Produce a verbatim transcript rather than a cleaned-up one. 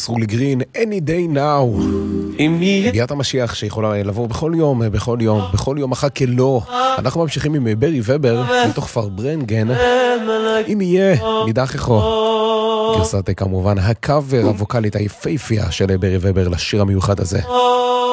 רולי גרין, Any Day Now. ביאת המשיח שיכולה לבוא בכל יום, בכל יום, בכל יום אחר כלא. אנחנו ממשיכים עם ברי ובר, מתוך פר ברנגן. אם יהיה, נידח איכו. גרסת כמובן הקאבר הווקלית היפהפייה של ברי ובר לשיר המיוחד הזה.